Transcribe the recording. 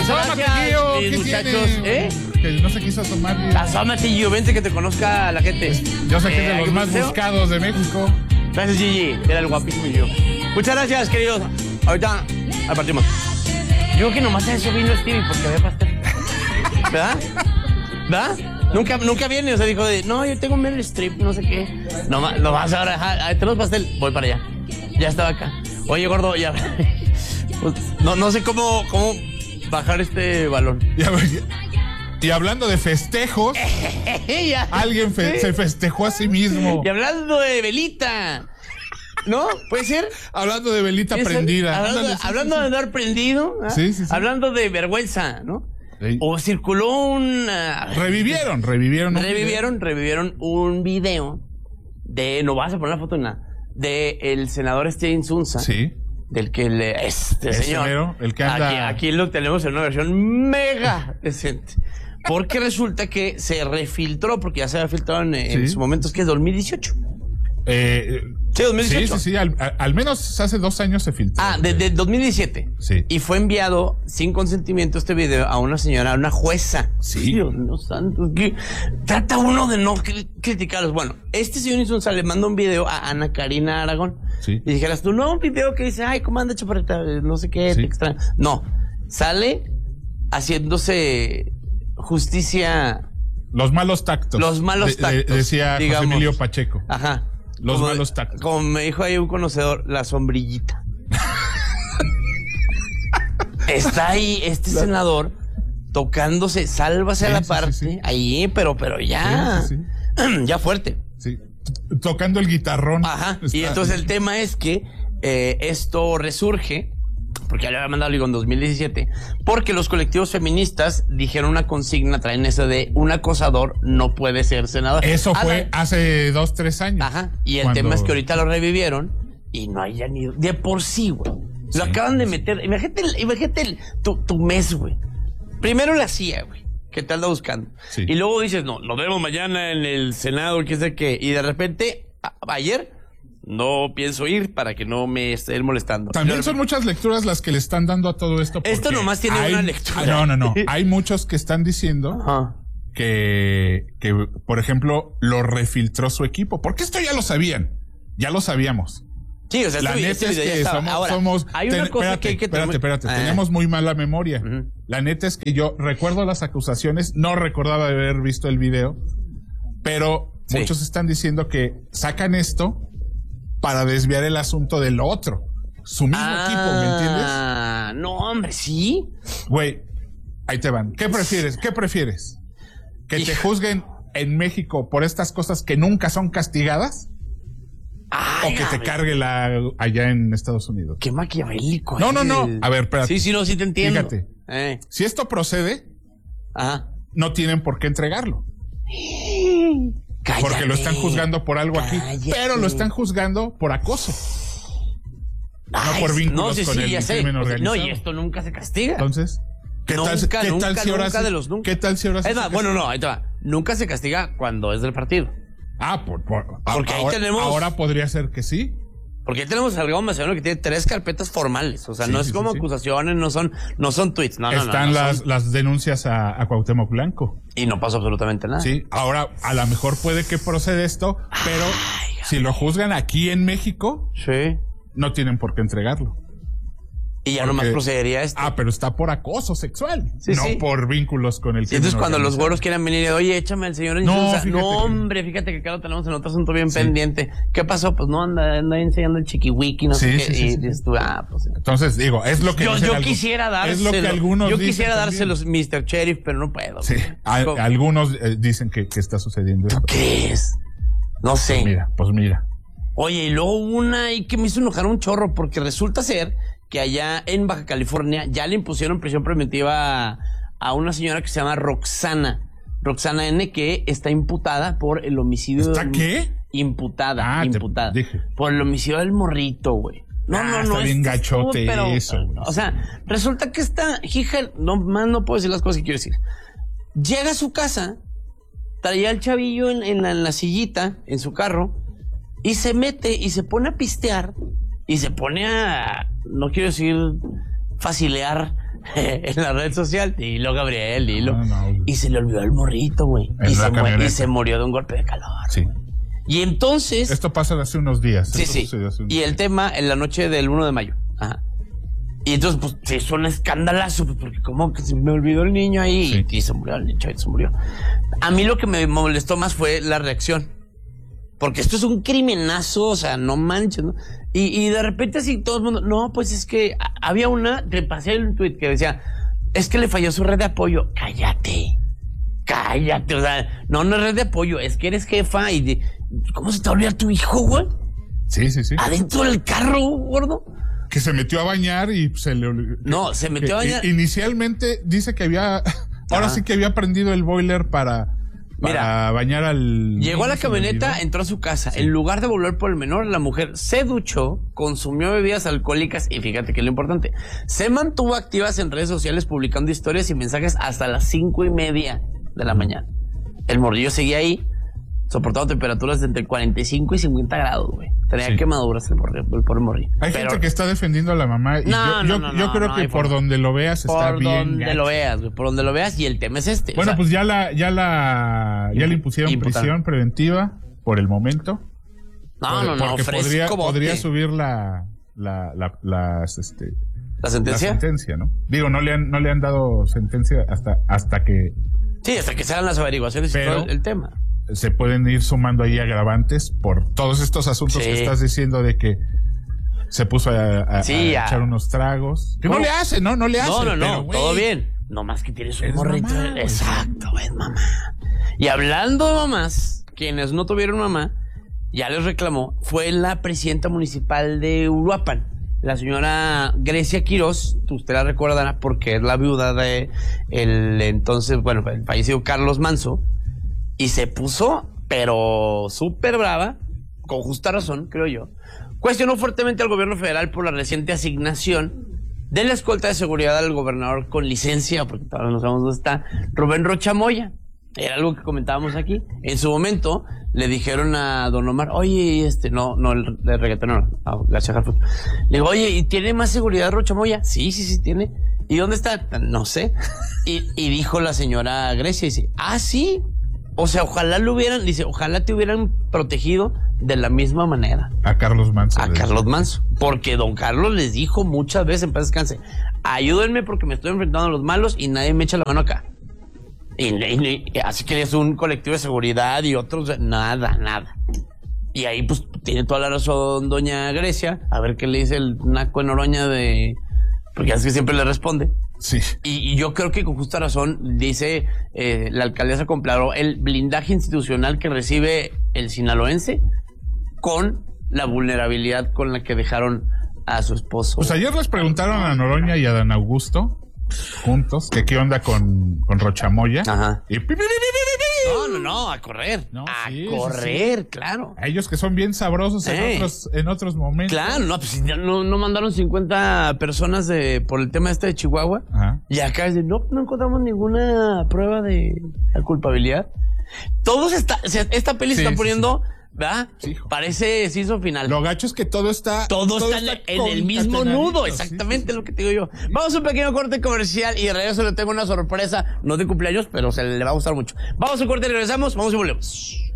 Asómate, gracias, Gio, mis ¿qué muchachos. tienes? Que no se quiso asomar. Asómate, Gio, vente que te conozca la gente. Yo sé que es de los ¿qué más paseo? buscados de México. Gracias, Gigi. Era el guapísimo Gio. Muchas gracias, queridos. Ahorita partimos. Yo creo que nomás a eso vino Stevie porque había pastel. ¿Verdad? ¿Verdad? Nunca viene, o sea, dijo no, yo tengo Meryl Streep, no sé qué. Nomás ahora, tenemos pastel, voy para allá. Ya estaba acá. Oye, gordo, ya. Pues, no sé cómo bajar este balón. Y hablando de festejos, Ya. alguien se festejó a sí mismo. Y hablando de velita, ¿no? ¿Puede ser? Hablando de velita prendida. Hablando de andar prendido. ¿Ah? Sí. Hablando de vergüenza, ¿no? Sí. O circuló Revivieron un video de, no vas a poner la foto en nada, de el senador Steven Zunza. Sí. Del que señor. Mero, el que anda... Aquí lo tenemos en una versión mega decente. Porque resulta que se refiltró, porque ya se había filtrado en su momento, es que es 2018. Sí, 2018. Sí, al menos hace 2 años se filtró. Desde 2017. Sí. Y fue enviado sin consentimiento este video a una señora, a una jueza. Sí. Dios mío santo, que trata uno de no criticarlos. Bueno, este señor Insunza le manda un video a Ana Karina Aragón. Sí. Y dijeras tú, no, un video que dice, ay, ¿cómo anda, chaparrita? No sé qué, Sí. te extraño. No, sale haciéndose justicia. Los malos tactos. Los malos tactos. Decía José Emilio Pacheco. Ajá. Los malos tactos. Como me dijo ahí un conocedor, la sombrillita. Está ahí este senador tocándose, sálvase a la parte, sí. ahí, pero ya. Sí. Ya fuerte. Sí. Tocando el guitarrón. Ajá. Y entonces el tema es que esto resurge, porque ya le había mandado digo en 2017, porque los colectivos feministas dijeron una consigna, traen eso de un acosador no puede ser senador. Eso fue hace 2-3 años. Ajá. Y el tema es que ahorita lo revivieron y no hay ya ni de por sí, güey. Lo acaban de meter. Imagínate tu mes, güey. Primero la CIA, güey, que te anda buscando. Sí. Y luego dices, no, nos vemos mañana en el Senado, qué sé qué. Y de repente, ayer, no pienso ir para que no me estén molestando. También son muchas lecturas las que le están dando a todo esto. Esto nomás tiene una lectura. No. Hay muchos que están diciendo que, por ejemplo, lo refiltró su equipo. Porque esto ya lo sabían. Ya lo sabíamos. Sí, o sea, la neta es que somos hay una cosa que hay que espérate, tenemos muy mala memoria. La neta es que yo recuerdo las acusaciones, no recordaba de haber visto el video, pero muchos están diciendo que sacan esto para desviar el asunto del otro, su mismo equipo, ¿me entiendes? No, hombre, sí. Güey, ahí te van. ¿Qué prefieres? ¿Que te juzguen en México por estas cosas que nunca son castigadas? O que te cargue allá en Estados Unidos. Qué maquiavélico. No. A ver, espérate. Sí, sí te entiendo. Fíjate. Si esto procede, no tienen por qué entregarlo. Cállate, porque lo están juzgando por algo aquí. Pero lo están juzgando por acoso. No por vínculos con el crimen organizado. No, y esto nunca se castiga. Entonces, ¿qué tal si ahora sí? ¿Qué tal si ahora sí? Ahí te va. Nunca se castiga cuando es del partido. Porque ahí tenemos. Ahora podría ser que sí. Porque ahí tenemos al Gabo Macedonio que tiene 3 carpetas formales. O sea, no es como acusaciones, no son tweets. Están las denuncias a Cuauhtémoc Blanco. Y no pasó absolutamente nada. Sí, ahora a lo mejor puede que proceda esto, pero si lo juzgan aquí en México, no tienen por qué entregarlo. Y ya nomás procedería esto. Pero está por acoso sexual, por vínculos con el crimen. Entonces cuando los güeros quieran venir, oye, échame al señor Insunza. No, hombre, fíjate que acá lo tenemos en otro asunto bien pendiente. ¿Qué pasó? Pues no, anda enseñando el chiquiwiki, no sé qué. Y dices tú, pues. Entonces, digo, es lo que yo quisiera dárselo. Es lo que algunos yo quisiera dárselos, Mr. Sheriff, pero no puedo. Sí, algunos dicen que está sucediendo esto. ¿Tú crees? No sé. Pues mira. Oye, y luego una ahí que me hizo enojar un chorro, porque resulta ser que allá en Baja California ya le impusieron prisión preventiva a una señora que se llama Roxana N, que está imputada por el homicidio. ¿Está qué? Imputada. Por el homicidio del morrito, güey. No. Está bien gachote eso. O sea, resulta que esta hija, no puedo decir las cosas que quiero decir. Llega a su casa, traía al chavillo en la sillita, en su carro, y se mete y se pone a pistear. Y se pone no quiero decir facilear en la red social. Dilo, Gabriel, dilo. No. Y se le olvidó el morrito, güey. Y se murió de un golpe de calor. Sí. Y entonces... Esto pasa de hace unos días. Sí. Y el tema en la noche del 1 de mayo. Ajá. Y entonces, pues, se hizo un escandalazo, porque como que se me olvidó el niño ahí. Sí. Y se murió el niño, se murió. A mí lo que me molestó más fue la reacción. Porque esto es un crimenazo, o sea, no manches, ¿no? Y de repente así todo el mundo, no, pues es que había una, que pasé en un tweet que decía, es que le falló su red de apoyo. Cállate, o sea, no es red de apoyo, es que eres jefa y ¿cómo se te olvida tu hijo, güey? Sí. Adentro del carro, gordo. Que se metió a bañar y se le olvidó. No, se metió a bañar. Inicialmente dice que ahora sí que había prendido el boiler para bañar al... Llegó a la camioneta, entró a su casa. Sí. En lugar de volver por el menor, la mujer se duchó, consumió bebidas alcohólicas y fíjate que es lo importante, se mantuvo activas en redes sociales publicando historias y mensajes hasta las 5:30 de la mañana. El morrillo seguía ahí, soportando temperaturas de entre 45 y 50 grados, güey. Tenía quemaduras el pobre morrillo. Hay gente que está defendiendo a la mamá y yo creo que por donde lo veas está bien. Por donde lo veas, güey, por donde lo veas, y el tema es este. Bueno, pues ya le impusieron prisión preventiva por el momento. Porque podría subir la sentencia. La sentencia, ¿no? Digo, no le han dado sentencia hasta que... Sí, hasta que se hagan las averiguaciones y todo el tema. Se pueden ir sumando ahí agravantes por todos estos asuntos que estás diciendo de que se puso a echar unos tragos. Que no le hace, ¿no? No le hace. No, todo bien. No más que tienes un morrito. Mamá, exacto, es mamá. Y hablando de mamás, quienes no tuvieron mamá, ya les reclamó, fue la presidenta municipal de Uruapan, la señora Grecia Quirós, usted la recordará porque es la viuda de el fallecido Carlos Manso. Y se puso, pero súper brava, con justa razón, creo yo. Cuestionó fuertemente al gobierno federal por la reciente asignación de la escolta de seguridad al gobernador con licencia, porque todavía no sabemos dónde está, Rubén Rocha Moya. Era algo que comentábamos aquí. En su momento le dijeron a don Omar, oye, no, el de reggaetonero, la Chajarfut. Le digo, oye, ¿y tiene más seguridad Rocha Moya? Sí, tiene. ¿Y dónde está? No sé. Y dijo la señora Grecia, dice, sí. O sea, ojalá te hubieran protegido de la misma manera. A Carlos Manso. Porque don Carlos les dijo muchas veces, en paz descanse, ayúdenme porque me estoy enfrentando a los malos y nadie me echa la mano acá. Y así que es un colectivo de seguridad y otros, nada. Y ahí pues tiene toda la razón doña Grecia, a ver qué le dice el naco en Oroña porque así siempre le responde. Sí. Y yo creo que con justa razón dice la alcaldesa comparó el blindaje institucional que recibe el sinaloense con la vulnerabilidad con la que dejaron a su esposo. Pues ayer les preguntaron a Noroña y a Dan Augusto juntos que qué onda con Rocha Moya. Ajá. Y no, a correr. Sí. Claro. A ellos que son bien sabrosos en otros momentos. Claro, pues no mandaron 50 personas por el tema de Chihuahua. Ajá. Y acá no encontramos ninguna prueba de la culpabilidad. Esta peli se está poniendo, ¿verdad? Sí. Parece season final. Lo gacho es que todo está en el mismo nudo, exactamente lo que te digo yo. Vamos a un pequeño corte comercial y de regreso le tengo una sorpresa, no de cumpleaños, pero se le va a gustar mucho. Vamos a un corte y regresamos, vamos y volvemos.